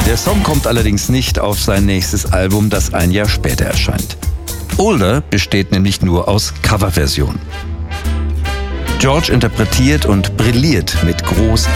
Der Song kommt allerdings nicht auf sein nächstes Album, das ein Jahr später erscheint. Older besteht nämlich nur aus Coverversionen. George interpretiert und brilliert mit